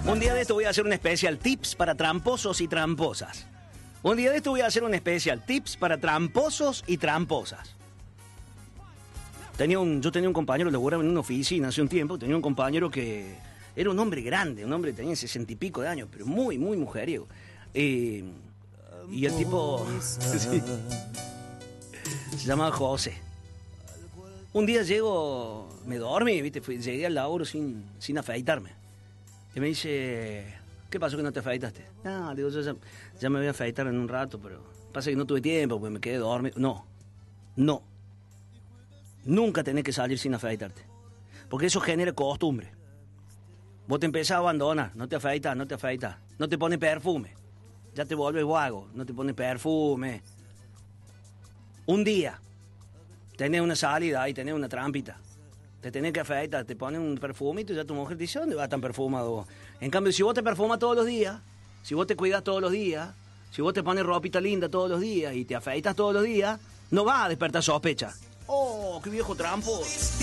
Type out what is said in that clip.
Un día de esto voy a hacer un especial tips para tramposos y tramposas. Un día de esto voy a hacer un especial tips para tramposos y tramposas. Yo tenía un compañero, laburaba en una oficina hace un tiempo, tenía un compañero que era un hombre grande, un hombre que tenía 60 y pico de años, pero muy, muy mujeriego. Y el tipo sí, se llamaba José. Un día me dormí, ¿viste? Llegué al laburo sin afeitarme. Y me dice, ¿qué pasó que no te afeitaste? No, digo, yo ya me voy a afeitar en un rato, pero pasa que no tuve tiempo, pues me quedé dormido. No. Nunca tenés que salir sin afeitarte. Porque eso genera costumbre. Vos te empezás a abandonar, no te afeitas. No te pones perfume. Ya te vuelves vago, no te pones perfume. Un día tenés una salida y tenés una trampita. Te tenés que afeitar, te pones un perfumito y ya tu mujer te dice, ¿dónde vas tan perfumado vos? En cambio, si vos te perfumas todos los días, si vos te cuidas todos los días, si vos te pones ropita linda todos los días y te afeitas todos los días, no vas a despertar sospecha. ¡Oh, qué viejo trampo!